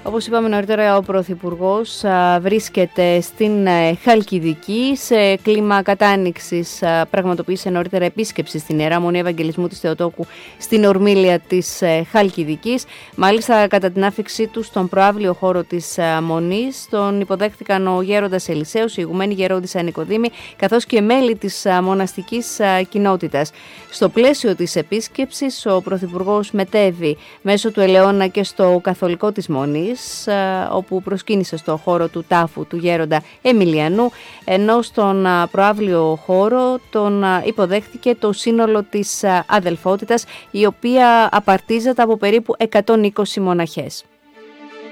Όπως είπαμε νωρίτερα, ο Πρωθυπουργός βρίσκεται στην Χαλκιδική. Σε κλίμα κατάνοιξης πραγματοποίησε νωρίτερα επίσκεψη στην Ιερά Μονή Ευαγγελισμού της Θεοτόκου στην ορμήλια της Χαλκιδικής. Μάλιστα, κατά την άφιξή του στον προαύλιο χώρο της Μονής, τον υποδέχθηκαν ο γέροντας Ελισέους, η ηγουμένη γερόντισσα Νικοδήμη, καθώς και μέλη της μοναστικής κοινότητας. Στο πλαίσιο της επίσκεψης, ο Πρωθυπουργός μετέβη μέσω του Ελαιώνα και στο καθολικό της Μονής, όπου προσκύνησε στο χώρο του τάφου του γέροντα Εμιλιανού, ενώ στον προαύλιο χώρο τον υποδέχθηκε το σύνολο της αδελφότητας, η οποία απαρτίζεται από περίπου 120 μοναχές.